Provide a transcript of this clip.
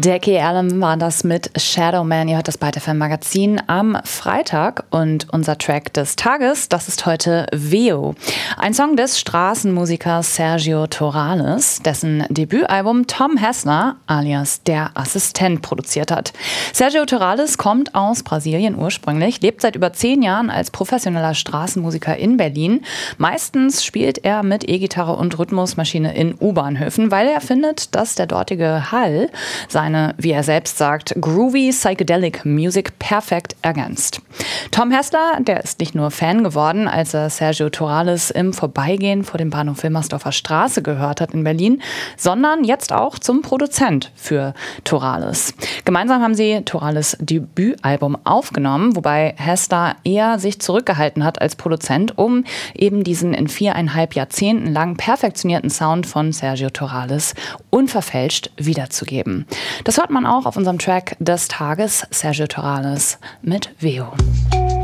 Jackie Allen war das mit Shadow Man. Ihr hört das bei FM Magazin am Freitag und unser Track des Tages, das ist heute Veo. Ein Song des Straßenmusikers Sergio Torales, dessen Debütalbum Tom Hessner alias Der Assistent produziert hat. Sergio Torales kommt aus Brasilien ursprünglich, lebt seit über 10 Jahren als professioneller Straßenmusiker in Berlin. Meistens spielt er mit E-Gitarre und Rhythmusmaschine in U-Bahnhöfen, weil er findet, dass der dortige Hall seine, wie er selbst sagt, groovy psychedelic Music perfekt ergänzt. Tom Hessler, der ist nicht nur Fan geworden, als er Sergio Torales im Vorbeigehen vor dem Bahnhof Wilmersdorfer Straße gehört hat in Berlin, sondern jetzt auch zum Produzent für Torales. Gemeinsam haben sie Torales Debütalbum aufgenommen, wobei Hessler eher sich zurückgehalten hat als Produzent, um eben diesen in 4,5 Jahrzehnten lang perfektionierten Sound von Sergio Torales unverfälscht wiederzugeben. Das hört man auch auf unserem Track des Tages, Sergio Torales mit Veo.